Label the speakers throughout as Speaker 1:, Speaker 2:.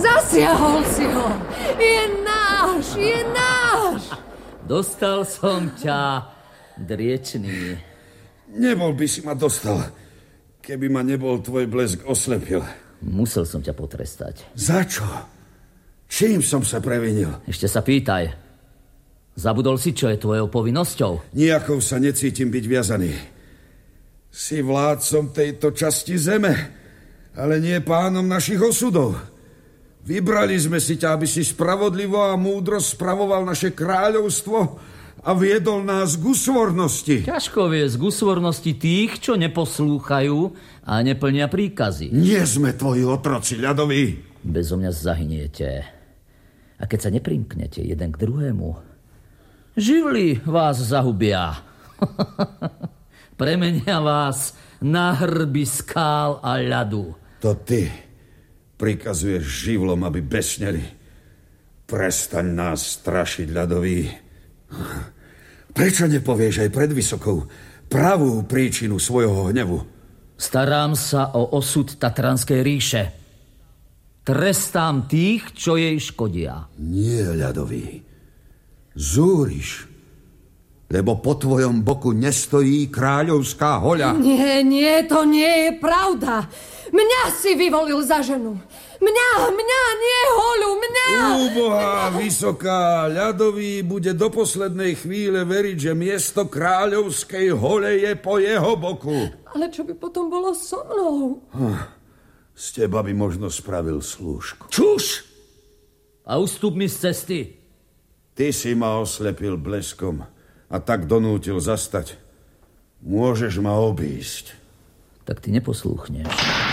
Speaker 1: Zasiahol si ho! Je náš! Je náš!
Speaker 2: Dostal som ťa, driečný.
Speaker 3: Nebol by si ma dostal, keby ma nebol tvoj blesk oslepil.
Speaker 2: Musel som ťa potrestať.
Speaker 3: Za čo? Čím som sa previnil?
Speaker 2: Ešte sa pýtaj. Zabudol si, čo je tvojou povinnosťou?
Speaker 3: Nijakou sa necítim byť viazaný. Si vládcom tejto časti zeme, ale nie pánom našich osudov. Vybrali sme si ťa, aby si spravodlivo a múdro spravoval naše kráľovstvo a viedol nás k úsvornosti.
Speaker 2: Ťažko viesť k úsvornosti tých, čo neposlúchajú a neplnia príkazy.
Speaker 3: Nie sme tvoji otroci, ľadoví.
Speaker 2: Bezo mňa zahyniete. A keď sa neprimknete jeden k druhému, živly vás zahubia. Premenia vás na hrby skál a ľadu.
Speaker 3: To ty prikazuješ živlom, aby besneli. Prestaň nás strašiť, ľadový. Prečo nepovieš aj pred Vysokou pravú príčinu svojho hnevu?
Speaker 2: Starám sa o osud Tatranskej ríše. Trestám tých, čo jej škodia.
Speaker 3: Nie, ľadový. Zúriš, lebo po tvojom boku nestojí kráľovská hoľa.
Speaker 1: Nie, to nie je pravda. Mňa si vyvolil za ženu. Mňa, nie hoľu, mňa!
Speaker 3: Úbohá Vysoká, ľadový bude do poslednej chvíle veriť, že miesto kráľovskej hole je po jeho boku.
Speaker 1: Ale čo by potom bolo so mnou?
Speaker 3: Z teba by možno spravil slúžku.
Speaker 2: Čuš! A ustup mi z cesty.
Speaker 3: Ty si ma oslepil bleskom a tak donútil zastať. Môžeš ma obísť.
Speaker 2: Tak ty neposlúchneš.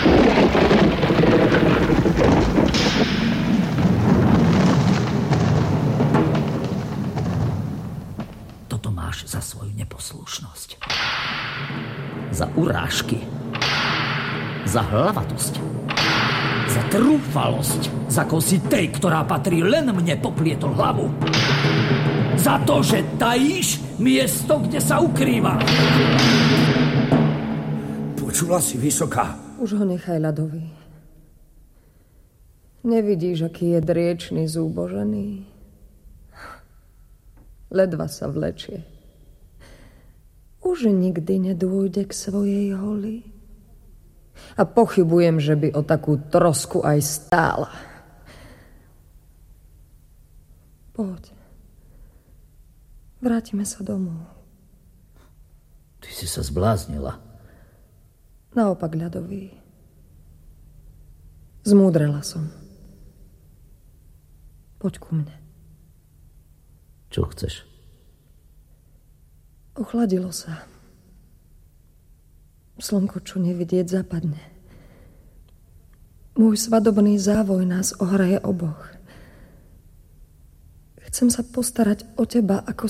Speaker 2: Toto máš za svoju neposlušnosť. Za urážky. Za hlavatosť. Za trúfalosť. Za kosi tej, ktorá patrí len mne, poplietol hlavu. Za to, že tajíš miesto, kde sa ukrýva.
Speaker 3: Počula si, Vysoká?
Speaker 1: Už ho nechaj, ľadový. Nevidíš, aký je driečný zúbožený? Ledva sa vlečie. Už nikdy nedôjde k svojej holi. A pochybujem, že by o takú trosku aj stála. Poď. Vrátime sa domov.
Speaker 2: Ty si sa zbláznila.
Speaker 1: Naopak, ľadový. Zmúdrela som. Poď ku mne.
Speaker 2: Čo chceš?
Speaker 1: Ochladilo sa. Slnko, čo nevidieť, zapadne. Môj svadobný závoj nás ohreje oboch. Chcem sa postarať o teba, ako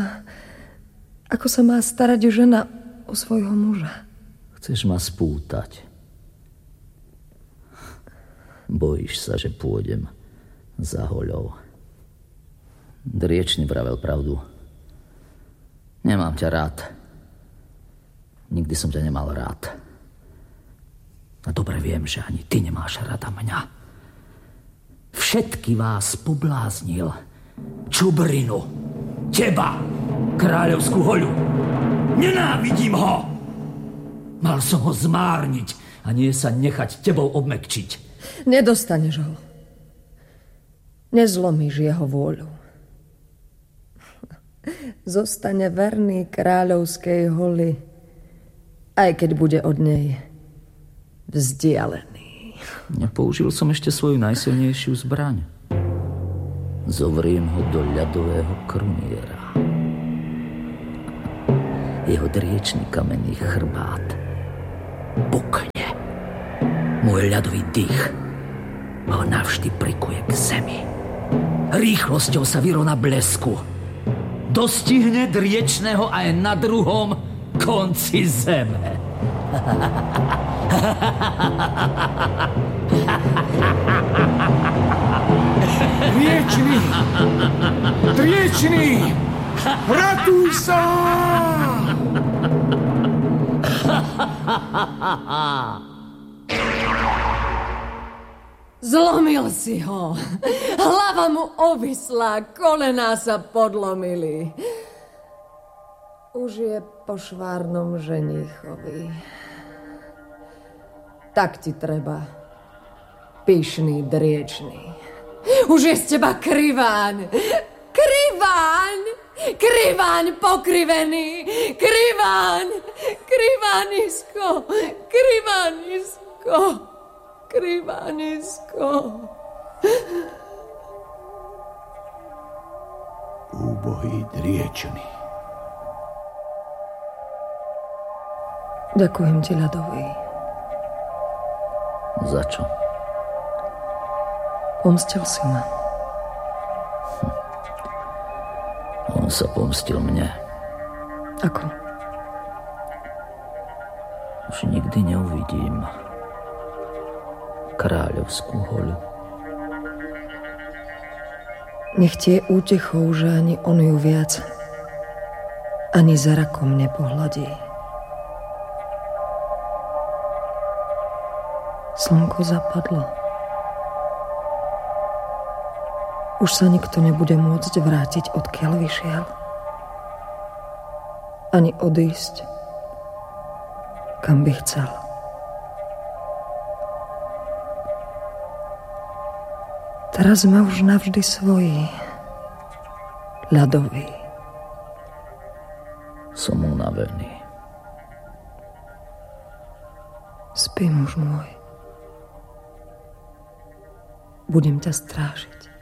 Speaker 1: sa má starať žena o svojho muža.
Speaker 2: Chceš ma spútať. Bojíš sa, že pôjdem za hoľou. Driečný vravel pravdu. Nemám ťa rád. Nikdy som ťa nemal rád. A dobre viem, že ani ty nemáš rada mňa. Všetky vás pobláznil. Čubrinu. Teba, kráľovskú hoľu. Nenávidím ho. Mal som ho zmárniť a nie sa nechať tebou obmekčiť.
Speaker 1: Nedostaneš ho. Nezlomíš jeho vôľu. Zostane verný kráľovskej holi, aj keď bude od nej vzdialený.
Speaker 2: Nepoužil som ešte svoju najsilnejšiu zbraň. Zovriem ho do ľadového kruniera. Jeho driečný kamenný chrbát pukne. Môj ľadový dých ho navždy prikuje k zemi. Rýchlosťou sa vyrovná blesku. Dostihne driečného aj na druhom konci zeme.
Speaker 4: Driečný! Driečný! Ratuj sa!
Speaker 1: Zlomil si ho. Hlava mu ovislá, kolená sa podlomili. Už je po švárnom ženíchovi. Tak ti treba, pyšný, driečný. Už je z teba kriváň. Kriváň! Kriváň pokrivený! Kriváň! Krivánisko! Krivánisko! Krivánisko!
Speaker 4: Úbohý driečný.
Speaker 1: Ďakujem ti, ľadový.
Speaker 2: Za čo?
Speaker 1: Pomstil si ma.
Speaker 2: On sa pomstil mne.
Speaker 1: Ako?
Speaker 2: Už nikdy neuvidím kráľovskú holu.
Speaker 1: Nech ti je útechou, že ani on ju viac ani zrakom nepohľadí. Slnko zapadlo. Už sa nikto nebude môcť vrátiť, odkiaľ vyšiel. Ani odísť, kam by chcel. Teraz ma už navždy svojí, ľadový.
Speaker 2: Som unavený.
Speaker 1: Spí, muž môj. Budem ťa strážiť.